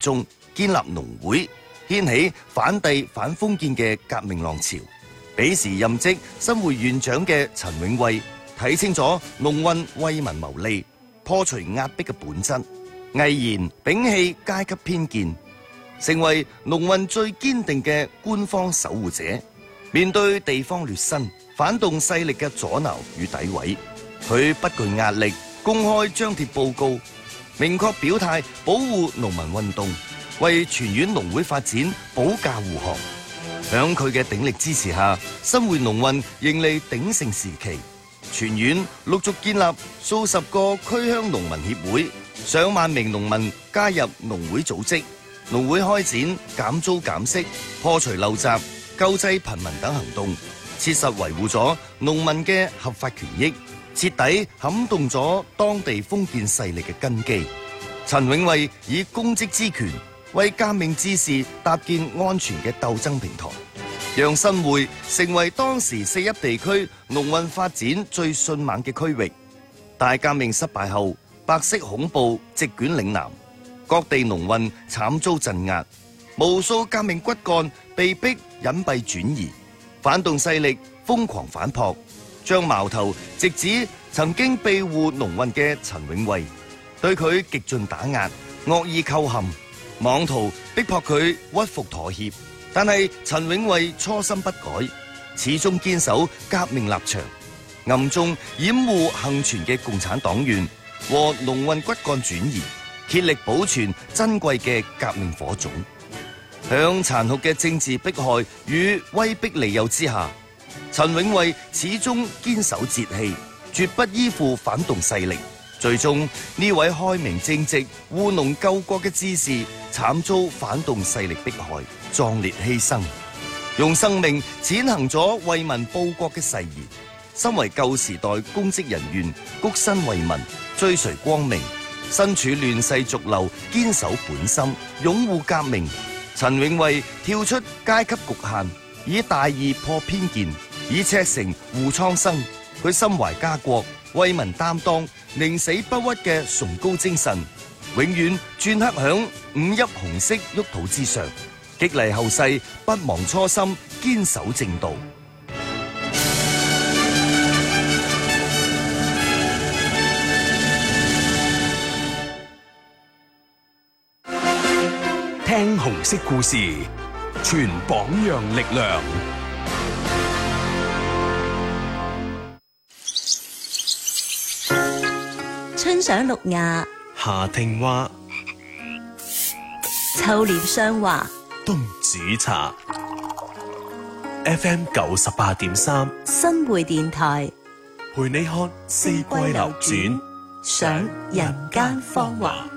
中建立農會，掀起反帝反封建嘅革命浪潮。彼時任職新會院長嘅陳永惠睇清楚農運為民謀利、破除壓迫嘅本質，毅然摒棄階級偏見，成為農運最堅定嘅官方守護者。面對地方劣紳、反動勢力嘅阻撓與詆毀，佢不懼壓力，公開張貼報告，明確表態保護農民運動，為全縣農會發展保駕護航。響佢嘅鼎力支持下，新會農運迎嚟鼎盛時期，全縣陸續建立數十個區鄉農民協會，上萬名農民加入農會組織，農會開展減租減息、破除陋習、救濟貧民等行動，切實維護咗農民嘅合法權益，徹底撼動咗當地封建勢力嘅根基。陳永惠以公職之權為革命志士搭建安全嘅鬥爭平台，讓新會成為當時四邑地區農運發展最迅猛嘅區域。大革命失敗後，白色恐怖席捲嶺南，各地農運慘遭鎮壓，無數革命骨幹被迫隱蔽轉移，反動勢力瘋狂反撲，將矛頭直指曾經庇護農運嘅陳永惠，對佢極盡打壓，惡意構陷，妄圖逼迫佢屈服妥協。但係陳永惠初心不改，始終堅守革命立場，暗中掩護幸存嘅共產黨員和農運骨幹轉移，竭力保存珍貴嘅革命火種。響殘酷嘅政治迫害與威逼利誘之下，陳永惠始終堅守節氣，絕不依附反動勢力。最終呢位開明正直、護農救國嘅志士，慘遭反動勢力迫害，壯烈犧牲，用生命踐行咗為民報國嘅誓言。身為舊時代公職人員，躬身為民，追隨光明，身處亂世俗流，堅守本心，擁護革命。陳永惠跳出階級局限，以大義破偏見，以赤誠護蒼生。佢心懷家國，為民擔當，寧死不屈嘅崇高精神，永遠鐫刻響五邑紅色沃土之上，激勵後世不忘初心，堅守正道。 聽紅色故事，傳榜樣力量。 春賞綠芽， 夏聽蛙， 秋獵霜華， 冬煮茶。FM 98.3， 新會電台陪你看四季流轉， 賞人間芳華。